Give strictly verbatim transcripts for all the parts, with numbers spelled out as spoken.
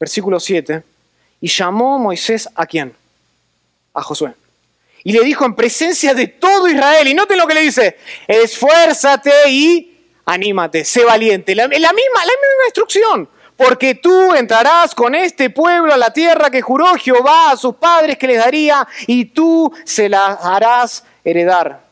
versículo siete, y llamó Moisés ¿a quién? A Josué. Y le dijo en presencia de todo Israel, y noten lo que le dice, esfuérzate y anímate, sé valiente. La, la, misma, la misma instrucción, porque tú entrarás con este pueblo a la tierra que juró Jehová a sus padres que les daría, y tú se la harás heredar.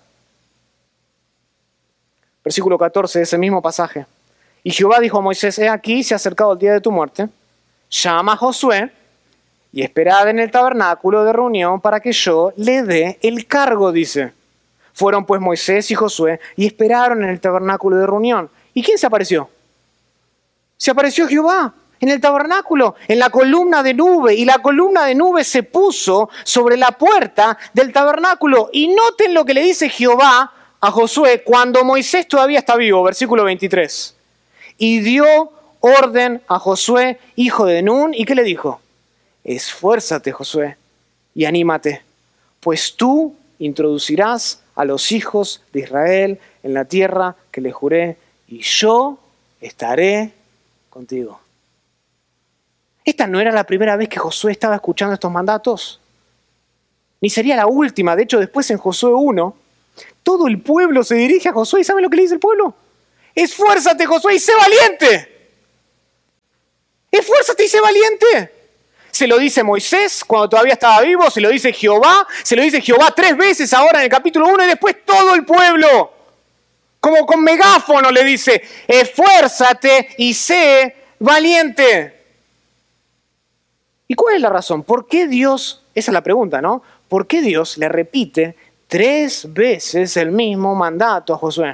Versículo catorce de ese mismo pasaje. Y Jehová dijo a Moisés, he aquí, se ha acercado el día de tu muerte, llama a Josué, y esperad en el tabernáculo de reunión para que yo le dé el cargo, dice. Fueron pues Moisés y Josué y esperaron en el tabernáculo de reunión. ¿Y quién se apareció? Se apareció Jehová en el tabernáculo, en la columna de nube. Y la columna de nube se puso sobre la puerta del tabernáculo. Y noten lo que le dice Jehová a Josué cuando Moisés todavía está vivo. Versículo veintitrés. Y dio orden a Josué, hijo de Nun. ¿Y qué le dijo? Esfuérzate, Josué, y anímate, pues tú introducirás a los hijos de Israel en la tierra que les juré, y yo estaré contigo. Esta no era la primera vez que Josué estaba escuchando estos mandatos, ni sería la última. De hecho, después en Josué uno, todo el pueblo se dirige a Josué, ¿y saben lo que le dice el pueblo? Esfuérzate, Josué, y sé valiente. Esfuérzate y sé valiente. Se lo dice Moisés cuando todavía estaba vivo, se lo dice Jehová, se lo dice Jehová tres veces ahora en el capítulo uno y después todo el pueblo, como con megáfono le dice, esfuérzate y sé valiente. ¿Y cuál es la razón? ¿Por qué Dios, esa es la pregunta, ¿no? ¿Por qué Dios le repite tres veces el mismo mandato a Josué?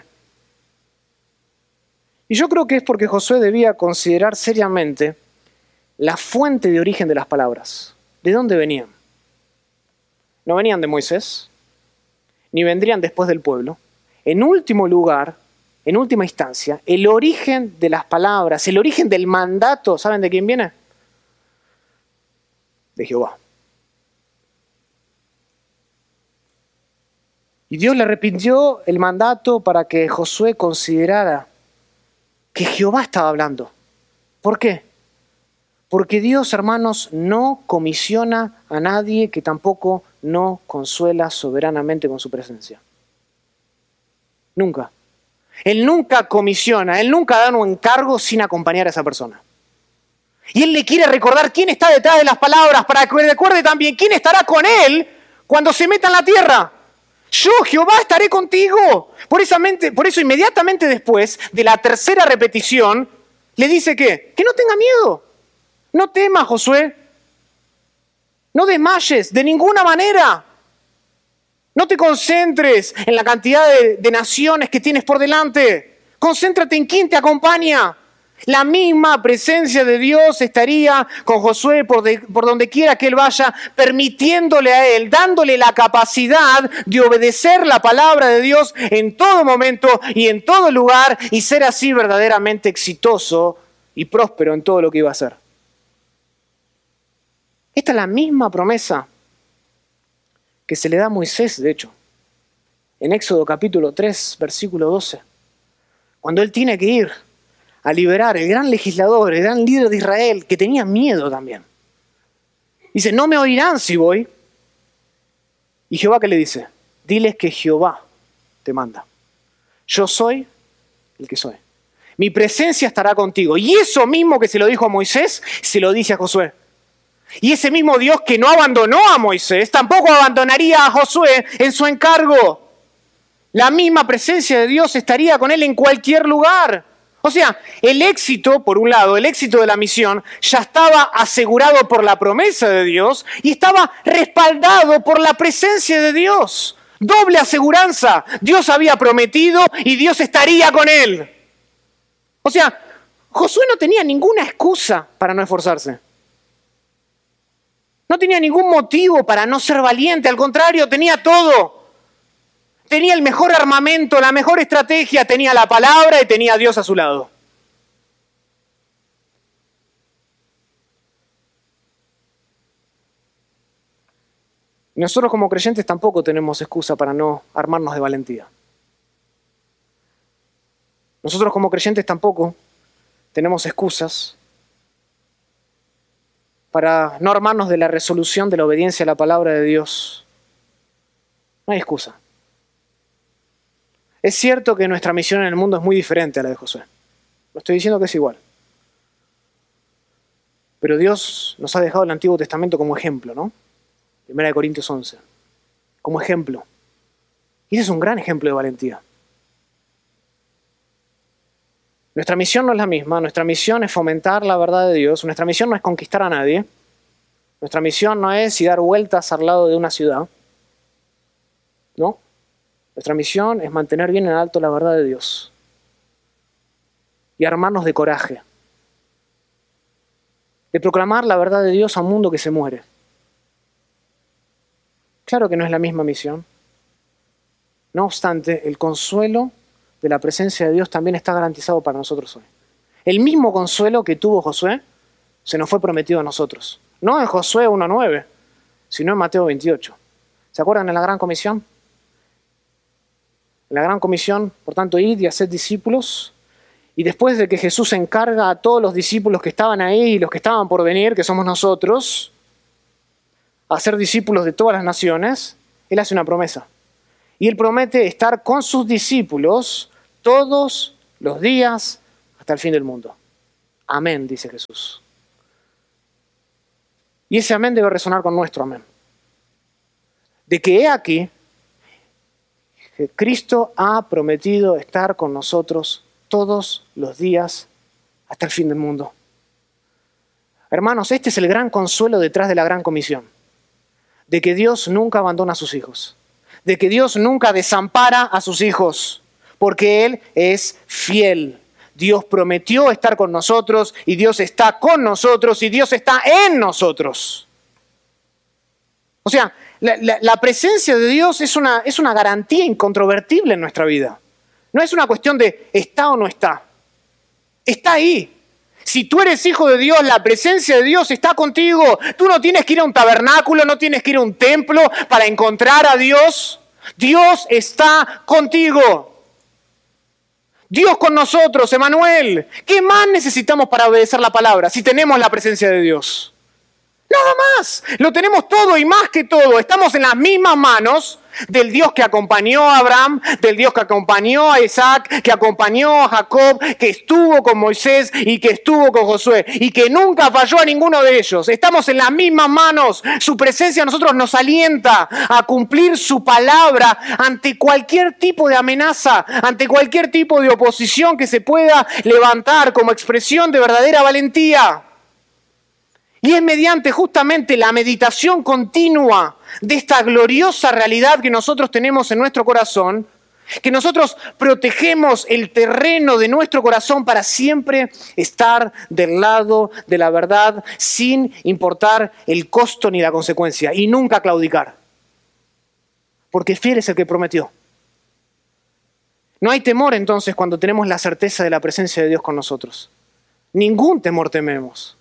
Y yo creo que es porque Josué debía considerar seriamente la fuente de origen de las palabras. ¿De dónde venían? No venían de Moisés, ni vendrían después del pueblo. En último lugar, en última instancia, el origen de las palabras, el origen del mandato, ¿saben de quién viene? De Jehová. Y Dios le repitió el mandato para que Josué considerara que Jehová estaba hablando. ¿Por qué? Porque Dios, hermanos, no comisiona a nadie que tampoco no consuela soberanamente con su presencia. Nunca. Él nunca comisiona, Él nunca da un encargo sin acompañar a esa persona. Y Él le quiere recordar quién está detrás de las palabras para que recuerde también quién estará con Él cuando se meta en la tierra. Yo, Jehová, estaré contigo. Por, esa mente, por eso, inmediatamente después de la tercera repetición, le dice que, que no tenga miedo. No temas, Josué. No desmayes de ninguna manera. No te concentres en la cantidad de, de naciones que tienes por delante. Concéntrate en quién te acompaña. La misma presencia de Dios estaría con Josué por, de, por donde quiera que él vaya, permitiéndole a él, dándole la capacidad de obedecer la palabra de Dios en todo momento y en todo lugar y ser así verdaderamente exitoso y próspero en todo lo que iba a hacer. Esta es la misma promesa que se le da a Moisés, de hecho, en Éxodo capítulo tres, versículo doce, cuando él tiene que ir a liberar, el gran legislador, el gran líder de Israel, que tenía miedo también. Dice, no me oirán si voy. ¿Y Jehová qué le dice? Diles que Jehová te manda. Yo soy el que soy. Mi presencia estará contigo. Y eso mismo que se lo dijo a Moisés, se lo dice a Josué. Y ese mismo Dios que no abandonó a Moisés, tampoco abandonaría a Josué en su encargo. La misma presencia de Dios estaría con él en cualquier lugar. O sea, el éxito, por un lado, el éxito de la misión ya estaba asegurado por la promesa de Dios y estaba respaldado por la presencia de Dios. Doble aseguranza. Dios había prometido y Dios estaría con él. O sea, Josué no tenía ninguna excusa para no esforzarse. No tenía ningún motivo para no ser valiente, al contrario, tenía todo. Tenía el mejor armamento, la mejor estrategia, tenía la palabra y tenía a Dios a su lado. Nosotros como creyentes tampoco tenemos excusa para no armarnos de valentía. Nosotros como creyentes tampoco tenemos excusas para no armarnos de la resolución de la obediencia a la palabra de Dios. No hay excusa. Es cierto que nuestra misión en el mundo es muy diferente a la de Josué. No estoy diciendo que es igual. Pero Dios nos ha dejado el Antiguo Testamento como ejemplo, ¿no? Primera de Corintios once. Como ejemplo. Y ese es un gran ejemplo de valentía. Nuestra misión no es la misma. Nuestra misión es fomentar la verdad de Dios. Nuestra misión no es conquistar a nadie. Nuestra misión no es ir dar vueltas al lado de una ciudad. No. Nuestra misión es mantener bien en alto la verdad de Dios. Y armarnos de coraje. De proclamar la verdad de Dios a un mundo que se muere. Claro que no es la misma misión. No obstante, el consuelo de la presencia de Dios también está garantizado para nosotros hoy. El mismo consuelo que tuvo Josué se nos fue prometido a nosotros. No en Josué uno nueve, sino en Mateo veintiocho. ¿Se acuerdan de la Gran Comisión? En la Gran Comisión, por tanto, id y haced discípulos. Y después de que Jesús encarga a todos los discípulos que estaban ahí y los que estaban por venir, que somos nosotros, a ser discípulos de todas las naciones, Él hace una promesa. Y Él promete estar con sus discípulos todos los días hasta el fin del mundo. Amén, dice Jesús. Y ese amén debe resonar con nuestro amén. De que he aquí, que Cristo ha prometido estar con nosotros todos los días hasta el fin del mundo. Hermanos, este es el gran consuelo detrás de la Gran Comisión. De que Dios nunca abandona a sus hijos. De que Dios nunca desampara a sus hijos. Porque Él es fiel. Dios prometió estar con nosotros y Dios está con nosotros y Dios está en nosotros. O sea, la, la, la presencia de Dios es una, es una garantía incontrovertible en nuestra vida. No es una cuestión de está o no está. Está ahí. Si tú eres hijo de Dios, la presencia de Dios está contigo. Tú no tienes que ir a un tabernáculo, no tienes que ir a un templo para encontrar a Dios. Dios está contigo. Dios con nosotros, Emanuel. ¿Qué más necesitamos para obedecer la palabra si tenemos la presencia de Dios? Nada más. Lo tenemos todo y más que todo. Estamos en las mismas manos del Dios que acompañó a Abraham, del Dios que acompañó a Isaac, que acompañó a Jacob, que estuvo con Moisés y que estuvo con Josué y que nunca falló a ninguno de ellos. Estamos en las mismas manos. Su presencia a nosotros nos alienta a cumplir su palabra ante cualquier tipo de amenaza, ante cualquier tipo de oposición que se pueda levantar como expresión de verdadera valentía. Y es mediante justamente la meditación continua de esta gloriosa realidad que nosotros tenemos en nuestro corazón, que nosotros protegemos el terreno de nuestro corazón para siempre estar del lado de la verdad sin importar el costo ni la consecuencia y nunca claudicar. Porque fiel es el que prometió. No hay temor entonces cuando tenemos la certeza de la presencia de Dios con nosotros. Ningún temor tememos.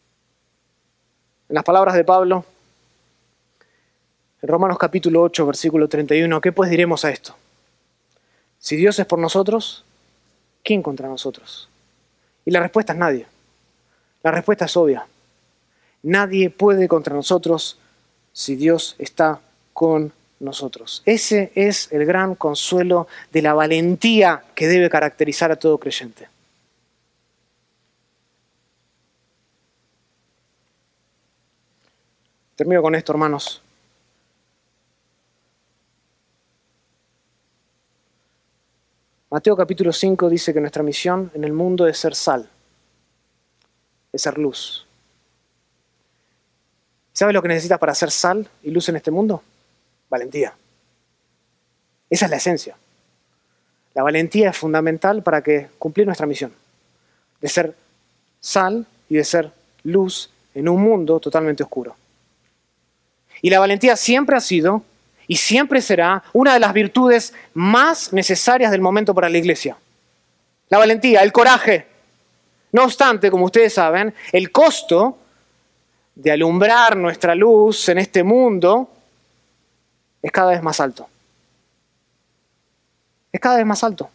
En las palabras de Pablo, en Romanos capítulo ocho, versículo treinta y uno, ¿qué pues diremos a esto? Si Dios es por nosotros, ¿quién contra nosotros? Y la respuesta es nadie. La respuesta es obvia. Nadie puede contra nosotros si Dios está con nosotros. Ese es el gran consuelo de la valentía que debe caracterizar a todo creyente. Termino con esto, hermanos. Mateo capítulo cinco dice que nuestra misión en el mundo es ser sal, es ser luz. ¿Sabes lo que necesitas para ser sal y luz en este mundo? Valentía. Esa es la esencia. La valentía es fundamental para que cumplir nuestra misión, de ser sal y de ser luz en un mundo totalmente oscuro. Y la valentía siempre ha sido y siempre será una de las virtudes más necesarias del momento para la iglesia. La valentía, el coraje. No obstante, como ustedes saben, el costo de alumbrar nuestra luz en este mundo es cada vez más alto. Es cada vez más alto.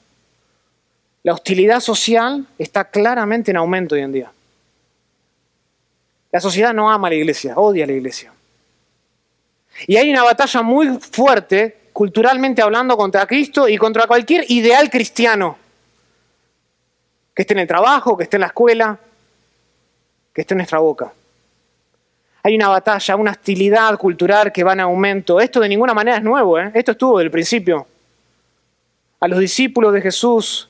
La hostilidad social está claramente en aumento hoy en día. La sociedad no ama a la iglesia, odia a la iglesia. Y hay una batalla muy fuerte, culturalmente hablando, contra Cristo y contra cualquier ideal cristiano. Que esté en el trabajo, que esté en la escuela, que esté en nuestra boca. Hay una batalla, una hostilidad cultural que va en aumento. Esto de ninguna manera es nuevo, ¿eh? Esto estuvo desde el principio. A los discípulos de Jesús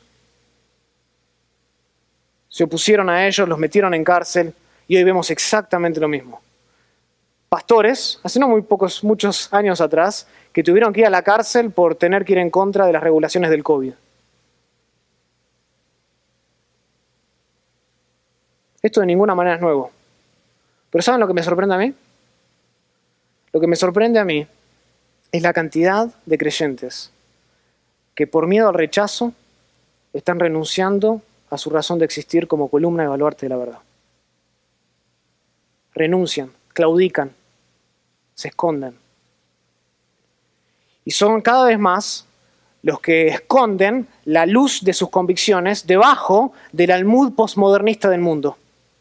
se opusieron a ellos, los metieron en cárcel y hoy vemos exactamente lo mismo. Pastores, hace no muy pocos, muchos años atrás, que tuvieron que ir a la cárcel por tener que ir en contra de las regulaciones del COVID. Esto de ninguna manera es nuevo. Pero ¿saben lo que me sorprende a mí? Lo que me sorprende a mí es la cantidad de creyentes que por miedo al rechazo están renunciando a su razón de existir como columna de baluarte de la verdad. Renuncian, claudican, se esconden. Y son cada vez más los que esconden la luz de sus convicciones debajo del almud posmodernista del mundo.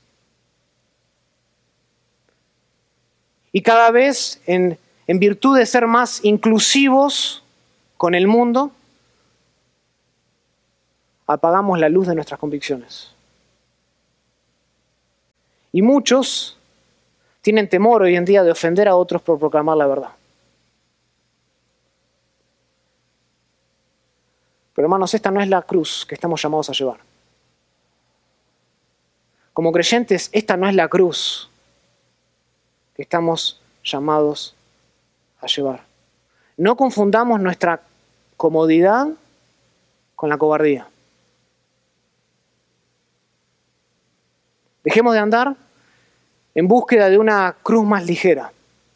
Y cada vez, en, en virtud de ser más inclusivos con el mundo, apagamos la luz de nuestras convicciones. Y muchos tienen temor hoy en día de ofender a otros por proclamar la verdad. Pero hermanos, esta no es la cruz que estamos llamados a llevar. Como creyentes, esta no es la cruz que estamos llamados a llevar. No confundamos nuestra comodidad con la cobardía. Dejemos de andar en búsqueda de una cruz más ligera,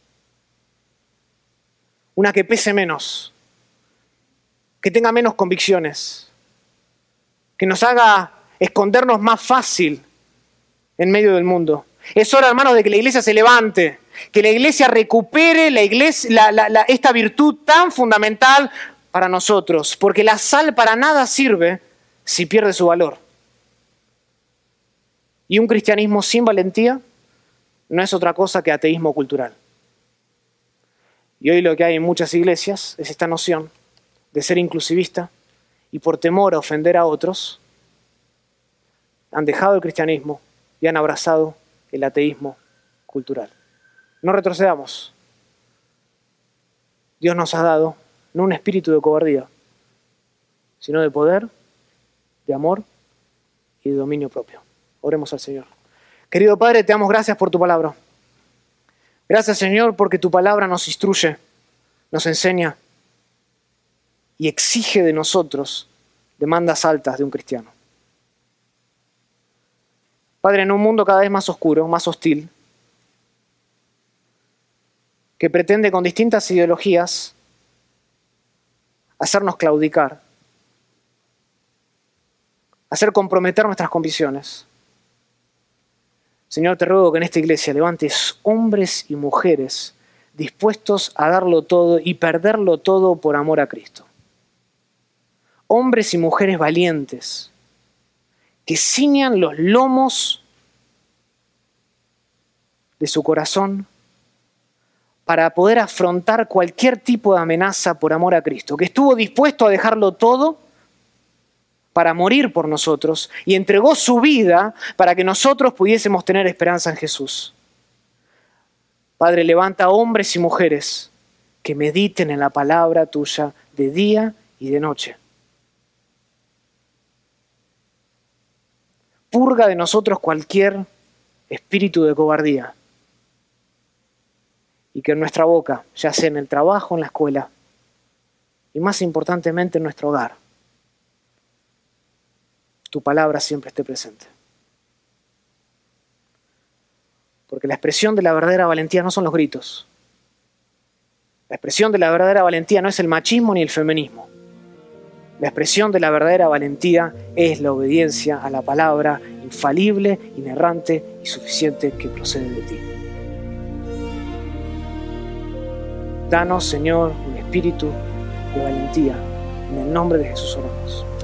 una que pese menos, que tenga menos convicciones, que nos haga escondernos más fácil en medio del mundo. Es hora, hermanos, de que la iglesia se levante, que la iglesia recupere la iglesia, la, la, la, esta virtud tan fundamental para nosotros, porque la sal para nada sirve si pierde su valor. Y un cristianismo sin valentía no es otra cosa que ateísmo cultural. Y hoy lo que hay en muchas iglesias es esta noción de ser inclusivista y por temor a ofender a otros han dejado el cristianismo y han abrazado el ateísmo cultural. No retrocedamos. Dios nos ha dado no un espíritu de cobardía, sino de poder, de amor y de dominio propio. Oremos al Señor. Querido Padre, te damos gracias por tu palabra. Gracias, Señor, porque tu palabra nos instruye, nos enseña y exige de nosotros demandas altas de un cristiano. Padre, en un mundo cada vez más oscuro, más hostil, que pretende con distintas ideologías hacernos claudicar, hacer comprometer nuestras convicciones. Señor, te ruego que en esta iglesia levantes hombres y mujeres dispuestos a darlo todo y perderlo todo por amor a Cristo. Hombres y mujeres valientes que ciñan los lomos de su corazón para poder afrontar cualquier tipo de amenaza por amor a Cristo, que estuvo dispuesto a dejarlo todo para morir por nosotros y entregó su vida para que nosotros pudiésemos tener esperanza en Jesús. Padre, levanta hombres y mujeres que mediten en la palabra tuya de día y de noche. Purga de nosotros cualquier espíritu de cobardía y que en nuestra boca, ya sea en el trabajo, en la escuela y más importantemente en nuestro hogar, tu palabra siempre esté presente. Porque la expresión de la verdadera valentía no son los gritos. La expresión de la verdadera valentía no es el machismo ni el feminismo. La expresión de la verdadera valentía es la obediencia a la palabra infalible, inerrante y suficiente que procede de ti. Danos, Señor, un espíritu de valentía. En el nombre de Jesús oramos.